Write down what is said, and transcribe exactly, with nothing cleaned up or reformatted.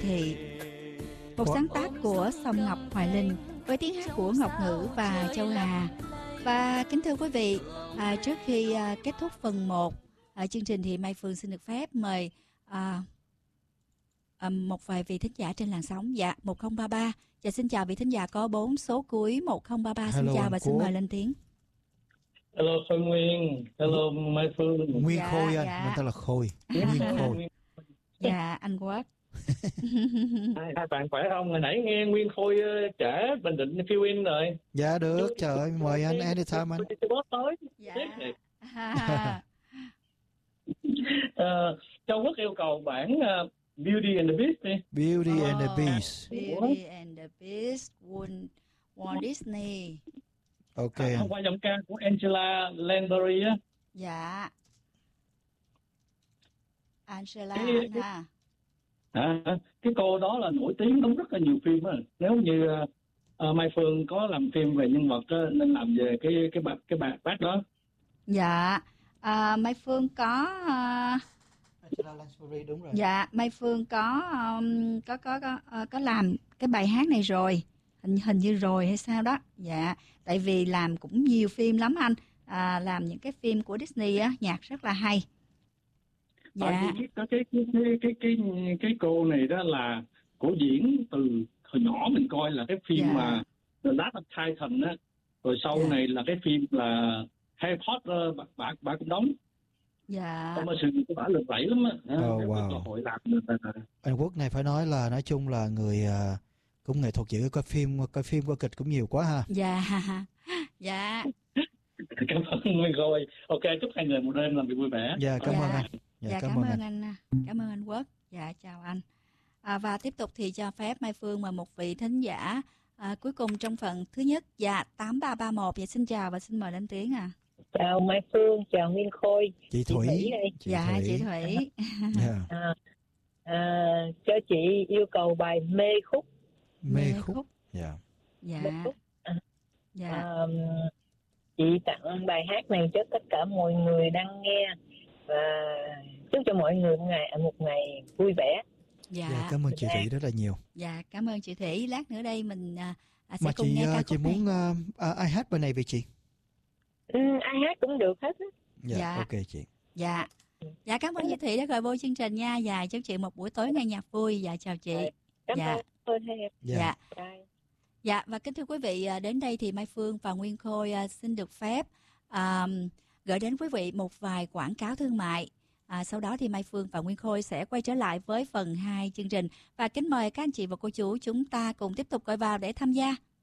Thị. Một sáng tác của Song Ngọc Hoài Linh với tiếng hát của Ngọc Ngữ và Châu Hà. Và kính thưa quý vị, à, trước khi à, kết thúc phần một à, chương trình thì Mai Phương xin được phép mời à, à, một vài vị thính giả trên làn sóng. Dạ, một không ba ba. Dạ, xin chào vị thính giả có bốn số cuối một không ba ba. Xin Hello, chào và xin Quốc. mời lên tiếng. Hello Khôi Nguyên, hello Mai Phương. Nguyên Dạ, Khôi anh, dạ. mình tên là Khôi. Nguyên Khôi. Dạ, anh Quốc. hai, hai bạn khỏe không? Hồi nãy nghe Nguyên Khôi uh, kể Bình Định phiêu in rồi. Dạ được, trời ơi, mời anh anytime anh. Tôi boss tới. Dạ. À. uh, Châu Quốc yêu cầu bản uh, Beauty and the Beast đi. Beauty and the Oh, Beast. Beauty and the Beast, Walt, Walt Disney. Ok À, anh. hôm qua giọng ca của Angela Lansbury á. Dạ. Angela Cái- anh cái- ha. À, cái cô đó là nổi tiếng đóng rất là nhiều phim á. Nếu như uh, uh, Mai Phương có làm phim về nhân vật á, nên làm về cái cái bác cái bà bác đó. Dạ. À, Mai Phương có à, Angela Lansbury đúng rồi. dạ Mai Phương có um, có có có ờ, có làm cái bài hát này rồi. Hình hình như rồi hay sao đó. Dạ, tại vì làm cũng nhiều phim lắm anh. À, làm những cái phim của Disney á, nhạc rất là hay. Tại Dạ. vì cái cái cái cái cái cái cái cô này đó là cổ diễn từ hồi nhỏ mình coi là cái phim Dạ. mà The Last of Titan á, rồi sau Dạ. này là cái phim là Harry Potter, bà bà, bà cũng đóng. Dạ. Trong sự của bà lừng lẫy lắm á. À, Oh, cái wow. cơ hội làm được là Anh Quốc này phải nói là nói chung là người à, cũng nghệ thuật dữ, coi phim coi phim coi kịch cũng nhiều quá ha. Dạ. Dạ. cảm ơn Nguyên Khôi. Ok, chúc hai người một đêm làm việc vui vẻ. Dạ cảm Dạ. ơn anh. Dạ, cảm, ơn anh. Cảm ơn anh Quốc. Dạ, chào anh. À, và tiếp tục thì cho phép Mai Phương mời một vị thính giả à, cuối cùng trong phần thứ nhất. Dạ, tám ba ba một. Dạ, xin chào và xin mời lên tiếng à. Chào Mai Phương, chào Nguyên Khôi. Chị Chị Thủy. Thủy đây. Chị Dạ, Thủy. chị Thủy. Dạ. À, à, cho chị yêu cầu bài Mê Khúc. Mê Mê khúc. khúc. Dạ. Dạ. Mê Khúc. À, Dạ. à, chị tặng bài hát này cho tất cả mọi người đang nghe và chúc cho mọi người một ngày một ngày vui vẻ. Dạ. Dạ cảm ơn chị Thủy rất là nhiều. Dạ, cảm ơn chị Thủy. Lát nữa đây mình à, à, sẽ Mà cùng chị nghe ca à, khúc chị này. muốn à, à, ai hát bài này về chị? Ừ, ai hát cũng được hết á. Dạ, Dạ. ok chị. Dạ. Dạ, cảm ơn chị Thủy đã gọi vô chương trình nha. Dạ, chúc chị một buổi tối nghe nhạc vui. Dạ, chào chị. Cảm Dạ. ơn ơn hai em. Dạ. Dạ. Bye. Dạ, và kính thưa quý vị, à, đến đây thì Mai Phương và Nguyên Khôi à, xin được phép à, gửi đến quý vị một vài quảng cáo thương mại. À, sau đó thì Mai Phương và Nguyên Khôi sẽ quay trở lại với phần hai chương trình. Và kính mời các anh chị và cô chú chúng ta cùng tiếp tục gọi vào để tham gia.